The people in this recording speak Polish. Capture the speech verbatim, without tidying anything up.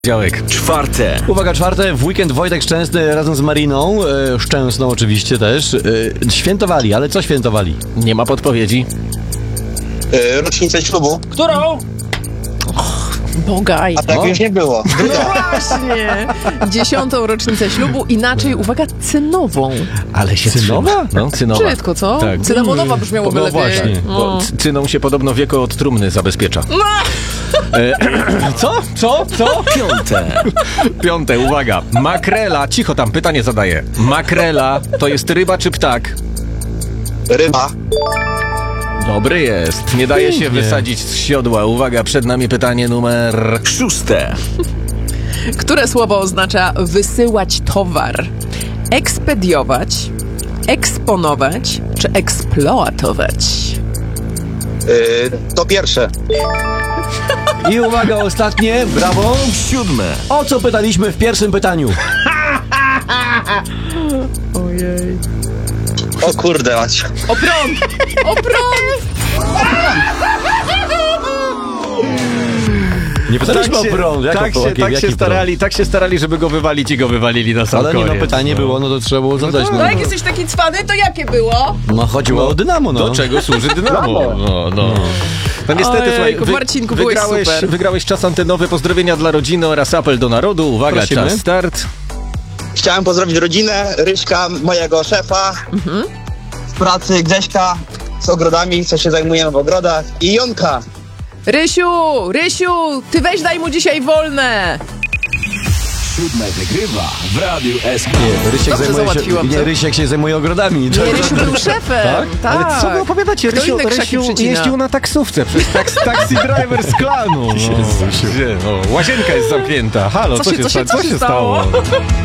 Działek. Czwarte. Uwaga, czwarte. W weekend Wojtek Szczęsny razem z Mariną, e, Szczęsną oczywiście też, e, świętowali, ale co świętowali? Nie ma podpowiedzi. Yy, rocznicę ślubu. Którą? Bogaj. A tak O. już nie było. No właśnie. Dziesiątą rocznicę ślubu, inaczej, uwaga, cynową. Ale się Cynowa? trzyma. No, cynowa. Brzydko, co? Tak. Cynamonowa brzmiałoby No lepiej. właśnie. Bo c- cyną się podobno wieko od trumny zabezpiecza. E, Co? Co? Co? Piąte. Piąte, uwaga. Makrela, cicho tam, pytanie zadaję. Makrela to jest ryba czy ptak? Ryba. Dobry jest. Nie daje się Pięknie. wysadzić z siodła. Uwaga, przed nami pytanie numer szóste. Które słowo oznacza wysyłać towar? Ekspediować, eksponować czy eksploatować? Yy, to pierwsze. I uwaga, ostatnie, brawo. Siódme. O co pytaliśmy w pierwszym pytaniu? Ojej. O kurde mać. O prąd! O prąd! Nie pytaliśmy o prąd. Jak tak o, się, jaki, tak jaki się starali, tak się starali, żeby go wywalić i go wywalili na sam Ale nie, koniec. no pytanie było, no to trzeba było zadać. No No, jak jesteś taki cwany, to jakie było? no chodziło o dynamo, no. Do czego służy dynamo? No, no. No niestety, Ojejku, słuchaj, Marcinku, byłeś wygrałeś, super. wygrałeś czas antenowy, pozdrowienia dla rodziny oraz apel do narodu. Uwaga, Prosimy. czas start. Chciałem pozdrowić rodzinę, Ryśka, mojego szefa, z pracy Grześka, z ogrodami, co się zajmujemy w ogrodach, i Jonka. Rysiu, Rysiu, ty weź daj mu dzisiaj wolne. Siódme wygrywa w Radiu S K. Nie, Rysiek Dobrze zajmuje się, załatwiłam nie, to. Rysiek się zajmuje ogrodami. Nie, Rysiu był szefem. Tak? Ale co wy opowiadacie? Kto Rysiu, inne krzaki Rysiu przycina? jeździł na taksówce, przecież taks, taxi driver z klanu. No, gdzie? No, łazienka jest zamknięta. Halo, Co co, się- się, co się- sta- co się stało?